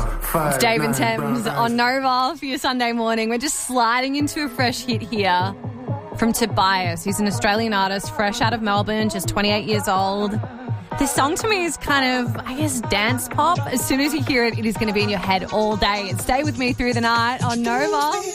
It's Dave and Thames on Nova for your Sunday morning. We're just sliding into a fresh hit here from Tobias. He's an Australian artist, fresh out of Melbourne, just 28 years old. This song to me is kind of, I guess, dance pop. As soon as you hear it, it is going to be in your head all day. Stay with me through the night on Nova.